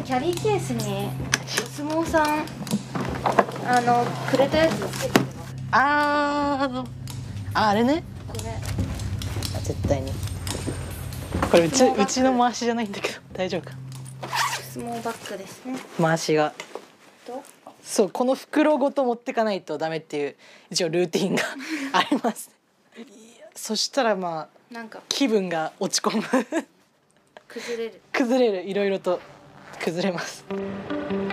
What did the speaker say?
キャリーケースにお相撲さんくれたやつつけてます。 あれね、 これ絶対にこれうちの回しじゃないんだけど大丈夫か。 相撲バッグですね。 回しがそう、この袋ごと持ってかないとダメっていう一応ルーティンがあります。そしたらまあなんか気分が落ち込む崩れる、いろいろと崩れます。